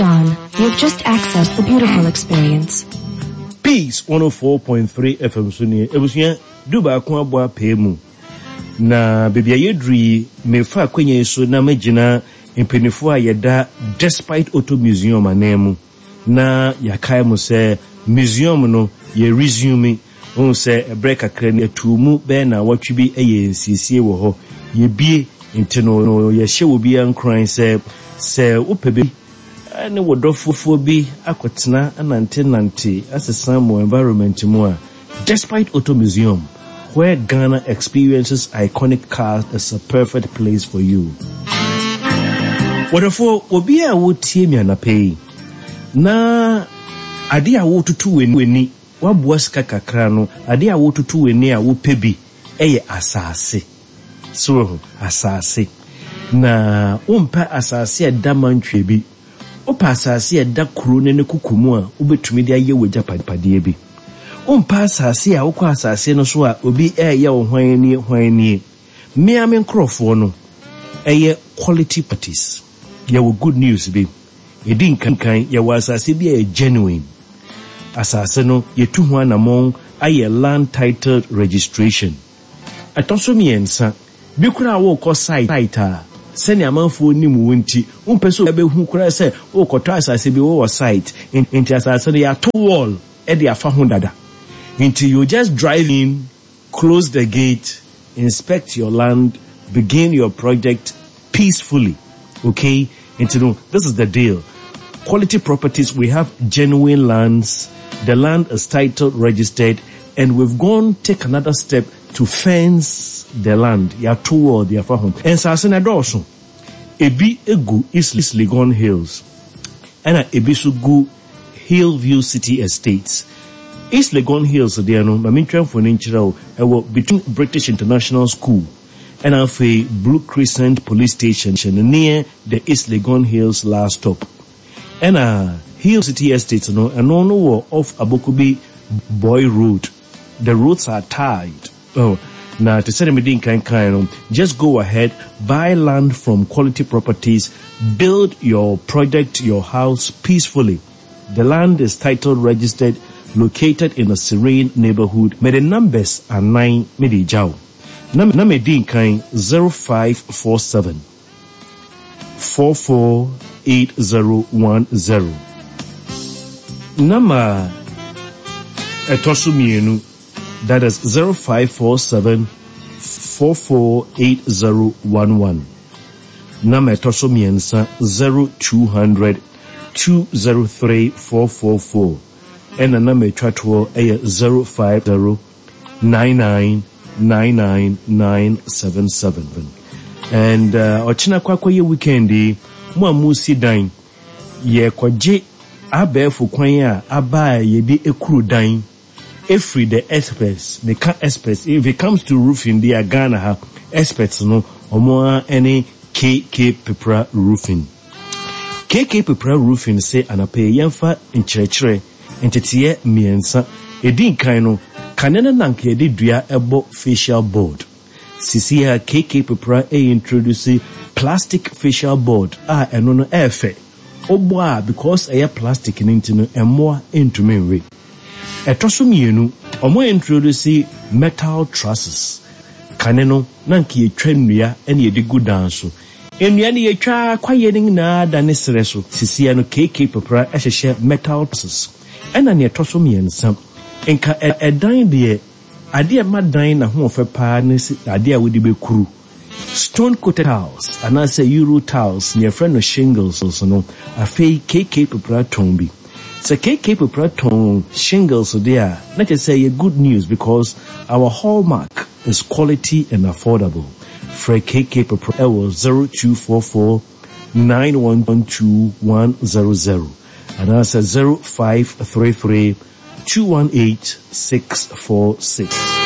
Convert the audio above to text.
You've just accessed the beautiful experience. Peace 104.3 FM Sunni. Ebusuya duba ko aboa pemu. Na bebia yedri mefa kwenye so na magina impenifo ayeda despite auto museum anemu. Na yakai mo se museum no ye resume on se break akra na tumu be na watwi bi eye nsiesie wo ho. Ye bie intino no ye hye obi ankran se upebe ne wodofofo bi akotena anante asesa mo environment mu a despite auto museum where Ghana experiences iconic cars is a perfect place for you. Wodofo obi a wotie mi anapei na ade a wotutu weni waboa sika kakra no ade a wotutu weni a wopebi eye asase so asase na umpa asase adamantwe bi opa asase eda kuro ne kukumu a obetumi de aye wagya padpade bi umpa asase a wokɔ asase no so a obi eye wo hwan me amenkrofo no eye quality parties ye wo good news bi edin kan ye wo asase bi a genuine asase no ye tu ho anamon aye land title registration atoso miensa bi kura wo kɔ site a seni amanfo ni mu wonti umpeso be hu kura se o kɔtɔ asase bi wo site into asase ya to wall e de afa ho dada until you just drive in, close the gate, inspect your land, begin your project peacefully. Okay? And this is the deal. Quality properties, we have genuine lands. The land is title registered, and we've gone take another step to fence the land. Ya toward the home. And Sasana Dawson. Ebi egu East Legon Hills. And ebi sugu Hillview City Estates. East Legon Hills there no mamentran for ninchira o between British International School and afi Blue Crescent Police Station near the East Legon Hills last stop. And Hill City Estates no off Abokubi Boy Road. The roads are tied. Now to say me kind just go ahead, buy land from Quality Properties, build your project, your house peacefully. The land is title registered, located in a serene neighborhood. May the numbers are 9 midi jaw. Name din kind 0547 448010. Nama etosu mienu, that is 0547 448011. Nama etosu miensa 0200 203 444. And the number chatwo 050 9999977. And ochina kwakwa ye weekendi mo amusi dan ye kwaje abefu kwan a aba ye di ekuru dan every the experts the car experts if it comes to roofing the Ghana ha experts no omo any KK Pepra roofing. KK Pepra roofing say anape yemfa nkyerɛkyerɛ entitiye miensa edin kan no kanena nanka yedi dua ebo facial board sisi ha KK Pepra introduce plastic facial board eno no efe obo because plastic ninti no emoa entumi nwe etoso mienu omo introduce metal trusses kaneno nanka yetwa nnua ene yedi gudanso ennua ne yetwa kwaye na da ne sere so sisi no KK Pepra ehhehye metal trusses ena ne etoso miensa enka edan de ade ma dan na ho ofe pa ne ade a wodi be kuru stone coated tiles and I say Euro tiles near friend of shingles also no afei KK Pepra tombi so KK Pepra tom shingles there not just say good news because our hallmark is quality and affordable. For KK Pepra was 0244 912 and I said 0533 218 646.